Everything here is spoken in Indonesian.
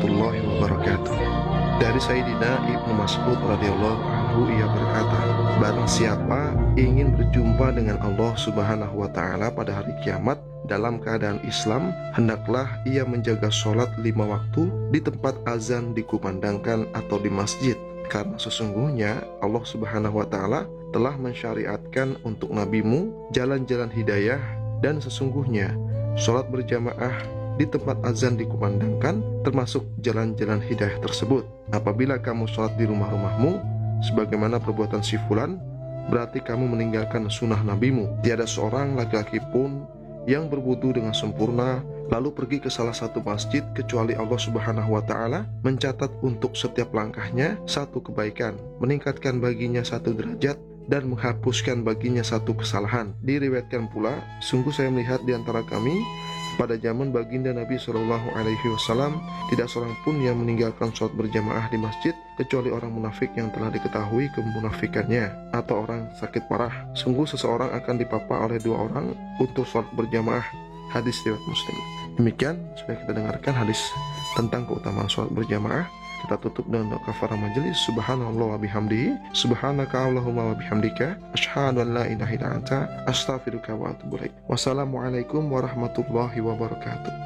warahmatullahi wabarakatuh. Dari Sayyidina Ibnu Mas'ud radhiyallahu anhu, ia berkata, barang siapa ingin berjumpa dengan Allah Subhanahu wa ta'ala pada hari kiamat dalam keadaan Islam, hendaklah ia menjaga sholat 5 waktu di tempat azan dikumandangkan atau di masjid. Karena sesungguhnya Allah Subhanahu wa ta'ala telah mensyariatkan untuk nabimu jalan-jalan hidayah, dan sesungguhnya sholat berjamaah di tempat azan dikumandangkan termasuk jalan-jalan hidayah tersebut. Apabila kamu sholat di rumah-rumahmu sebagaimana perbuatan si fulan, berarti kamu meninggalkan sunnah nabimu. Tiada seorang laki-laki pun yang berwudu dengan sempurna lalu pergi ke salah satu masjid kecuali Allah Subhanahu wa ta'ala mencatat untuk setiap langkahnya satu kebaikan, meningkatkan baginya satu derajat, dan menghapuskan baginya satu kesalahan. Diriwayatkan pula, sungguh saya melihat di antara kami pada zaman baginda Nabi Shallallahu Alaihi Wasallam tidak seorang pun yang meninggalkan sholat berjamaah di masjid kecuali orang munafik yang telah diketahui kemunafikannya atau orang sakit parah. Sungguh seseorang akan dipapa oleh 2 orang untuk sholat berjamaah. Hadis riwayat Muslim. Demikian sudah kita dengarkan hadis tentang keutamaan sholat berjamaah. Kita tutup dengan doa kafarah majelis. Subhanallah wa bihamdihi, subhanaka Allahumma wa bihamdika, asyhadu an la ilaha illa anta, astaghfiruka wa atubu ilaik. Wassalamualaikum warahmatullahi wabarakatuh.